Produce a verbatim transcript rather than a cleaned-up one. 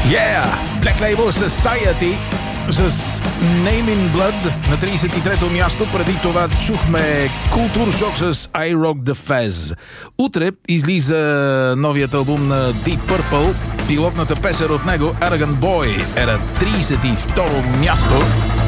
Yeah! Black Label Society с Name in Blood на тридесет и трето място. Преди това чухме Culture Shock с I Rock the Fez. Утре излиза новият албум на Deep Purple. Пилотната песен от него Arrogant Boy е на тридесет и второ място.